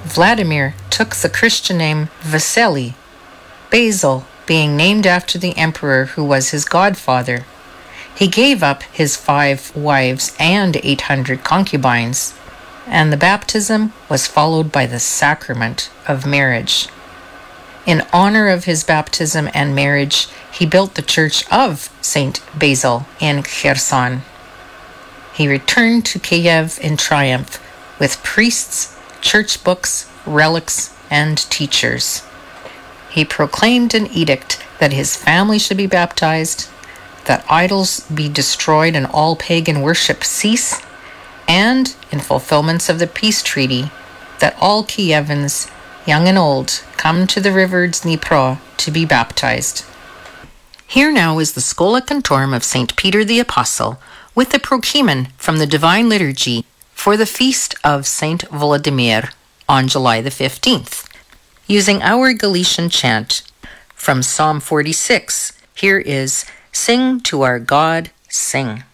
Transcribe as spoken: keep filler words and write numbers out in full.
Vladimir took the Christian name Vasily, Basil being named after the emperor who was his godfather. He gave up his five wives and eight hundred concubines, and the baptism was followed by the sacrament of marriage. In honor of his baptism and marriage, he built the church of Saint Basil in Kherson. He returned to Kiev in triumph with priests, church books, relics, and teachers. He proclaimed an edict that his family should be baptized, that idols be destroyed and all pagan worship cease, and, in fulfillments of the peace treaty, that all Kievans, young and old, come to the river Dnipro to be baptized. Here now is the Schola Cantorum of Saint Peter the Apostle, with the Prokeimen from the Divine Liturgy for the feast of Saint Volodymyr on July the fifteenth, using our Galician chant from Psalm forty-six. Here is Sing to Our God, Sing.